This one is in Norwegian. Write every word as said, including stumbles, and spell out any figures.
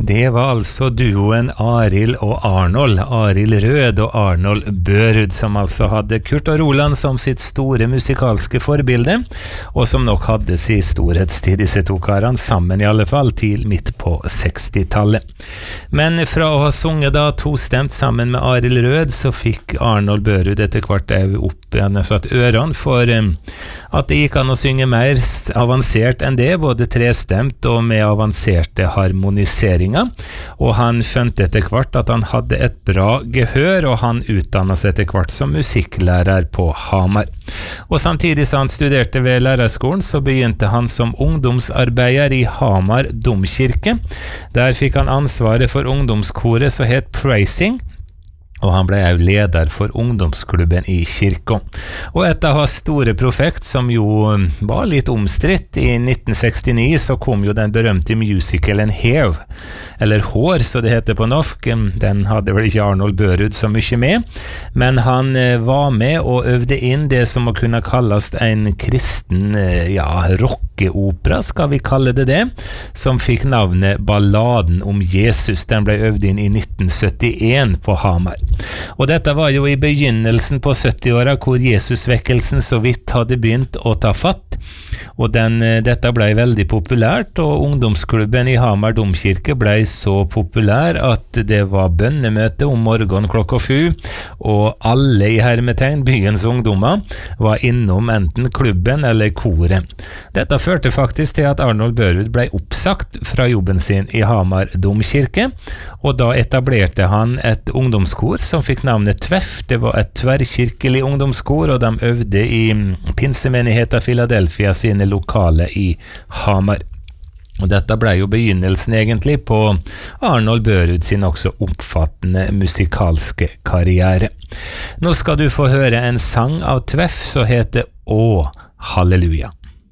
Det var altså duoen Arild og Arnold, Arild Rød og Arnold Børud, som altså hadde Kurt og Roland som sitt store musikalske forbilde, og som nok hadde sin storhetstid, disse to karene, sammen i alle fall, til midt på sekstitallet. Men fra å ha sunget da tostemt sammen med Arild Rød, så fikk Arnold Børud etter hvert opp igjen satt ørene for um, at det gikk an å synge mer avansert enn det, både trestemt og med avanserte harmoniseringer, og han skjønte etter hvert at han hadde et bra gehør, og han utdannet seg etter hvert som musikklærer på Hamar. Og samtidig som han studerte ved lærerskolen, så begynte han som ungdomsarbeider i Hamar domkirke. Der fikk han ansvaret for ungdomskoret som het Praising, og han ble jo leder for ungdomsklubben i kirka. Og etter å ha store prosjekt som jo var litt omstridt, i nitten sekstini så kom jo den berømte musicalen Hair, eller Hår, så det heter på norsk. Den hadde vel ikke Arnold Børud så mye med, men han var med og øvde inn det som må kunne kalles en kristen, ja, rockeopera, skal vi kalle det det, som fikk navnet Balladen om Jesus. Den ble øvd inn i nitten syttien på Hamar. Og dette var jo i begynnelsen på syttiåra, hvor Jesusvekkelsen så vidt hadde begynt å ta fatt, og den, dette ble veldig populært, og ungdomsklubben i Hamar domkirke ble så populær at det var bønnemøte om morgen klokka sju, og alle i hermetegn, byens ungdommer, var innom enten klubben eller koret. Dette førte faktisk til at Arnold Børud ble oppsagt fra jobben sin i Hamar domkirke, og da etablerte han et ungdomskor som fikk navnet Tveff. Det var et tverrkirkelig ungdomskor, og de øvde i pinsemenigheten Philadelphia sine lokale i Hamar. Og dette ble jo begynnelsen egentlig på Arnold Børud sin også oppfattende musikalske karriere. Nå skal du få høre en sang av Tveff som heter Å, halleluja.